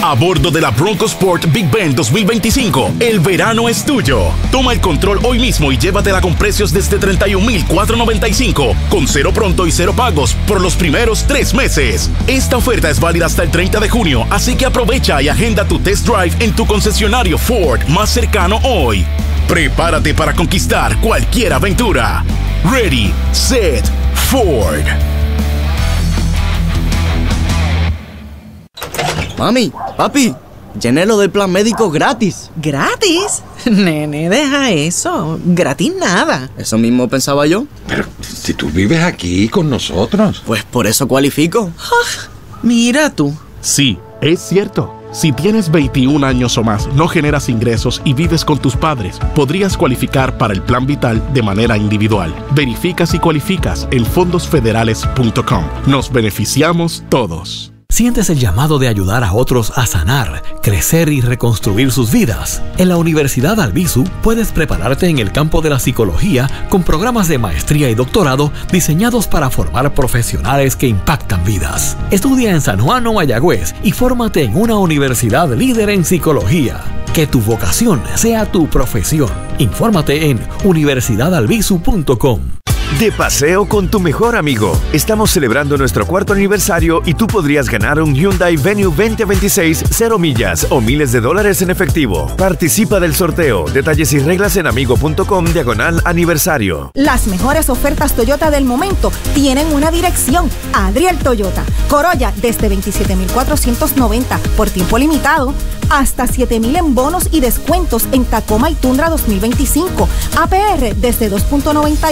A bordo de la Bronco Sport Big Bend 2025, el verano es tuyo. Toma el control hoy mismo y llévatela con precios desde $31,495, con cero pronto y cero pagos por los primeros 3 meses. Esta oferta es válida hasta el 30 de junio, así que aprovecha y agenda tu test drive en tu concesionario Ford más cercano hoy. Prepárate para conquistar cualquier aventura. Ready, Set, Ford. Mami, papi, llené lo del plan médico gratis. ¿Gratis? Nene, deja eso. Gratis nada. Eso mismo pensaba yo. Pero si tú vives aquí con nosotros. Pues por eso cualifico. Mira tú. Sí, es cierto. Si tienes 21 años o más, no generas ingresos y vives con tus padres, podrías cualificar para el Plan Vital de manera individual. Verifica si cualificas en fondosfederales.com. Nos beneficiamos todos. ¿Sientes el llamado de ayudar a otros a sanar, crecer y reconstruir sus vidas? En la Universidad Albizu puedes prepararte en el campo de la psicología con programas de maestría y doctorado diseñados para formar profesionales que impactan vidas. Estudia en San Juan o Mayagüez y fórmate en una universidad líder en psicología. Que tu vocación sea tu profesión. Infórmate en universidadalbizu.com. De paseo con tu mejor amigo. Estamos celebrando nuestro 4º aniversario y tú podrías ganar un Hyundai Venue 2026 0 millas o miles de dólares en efectivo. Participa del sorteo. Detalles y reglas en amigo.com/aniversario. Las mejores ofertas Toyota del momento tienen una dirección: Adriel Toyota. Corolla desde $27,490 por tiempo limitado, hasta $7,000 en bonos y descuentos en Tacoma y Tundra 2025. APR desde 2.90